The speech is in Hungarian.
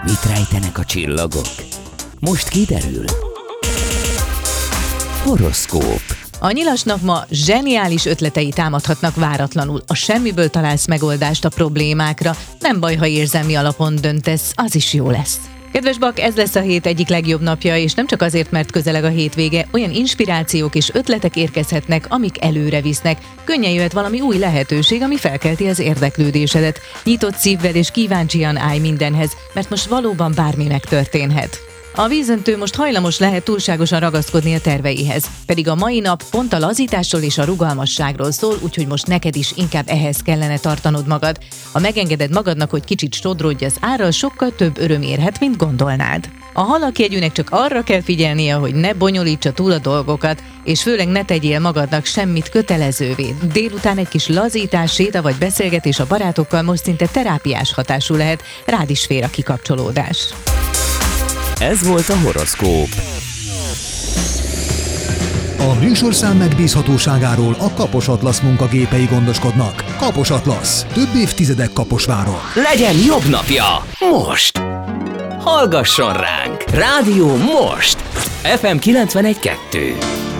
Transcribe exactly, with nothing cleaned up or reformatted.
Mit rejtenek a csillagok? Most kiderül. Horoszkóp. A nyilasnak ma zseniális ötletei támadhatnak váratlanul. A semmiből találsz megoldást a problémákra. Nem baj, ha érzelmi alapon döntesz, az is jó lesz. Kedves Bak, ez lesz a hét egyik legjobb napja, és nem csak azért, mert közeleg a hétvége, olyan inspirációk és ötletek érkezhetnek, amik előre visznek. Könnyen jöhet valami új lehetőség, ami felkelti az érdeklődésedet. Nyitott szívvel és kíváncsian állj mindenhez, mert most valóban bármi megtörténhet. A vízöntő most hajlamos lehet túlságosan ragaszkodni a terveihez, pedig a mai nap pont a lazításról és a rugalmasságról szól, úgyhogy most neked is inkább ehhez kellene tartanod magad. Ha megengeded magadnak, hogy kicsit sodródj az árral, sokkal több öröm érhet, mint gondolnád. A halakjegyűnek csak arra kell figyelnie, hogy ne bonyolítsa túl a dolgokat, és főleg ne tegyél magadnak semmit kötelezővé. Délután egy kis lazítás, séta vagy beszélgetés a barátokkal most szinte terápiás hatású lehet, rád is fér a kikapcsolódás. Ez volt a horoszkóp. A műsorszám megbízhatóságáról a Kapos Atlasz munkagépei gondoskodnak. Kapos Atlasz. Több évtizedek Kaposváron. Legyen jobb napja most! Hallgasson ránk! Rádió most! ef em kilencvenegy kettő.